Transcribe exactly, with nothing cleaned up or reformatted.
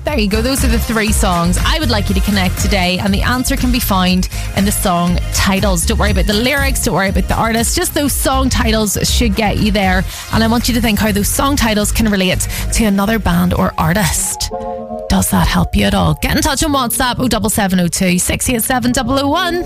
There you go. Those are the three songs I would like you to connect today, and the answer can be found in the song titles. Don't worry about the lyrics, don't worry about the artist, just those song titles should get you there. And I want you to think how those song titles can relate to another band or artist. Does that help you at all? Get in touch on WhatsApp oh seven seven oh two, six eight seven, double oh one.